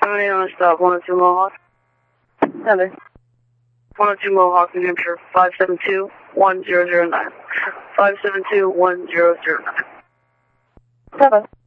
Terminating on stop 102 Mohawk. 102 Mohawk, New Hampshire, 572-1009. 572-1009. 7.